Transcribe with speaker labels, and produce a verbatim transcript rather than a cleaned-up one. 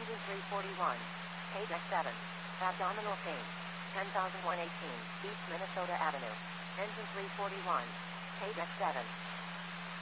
Speaker 1: Engine three forty-one. Page X seven. Abdominal pain. ten thousand one hundred eighteen. East Minnesota Avenue. Engine three forty-one. Page X seven.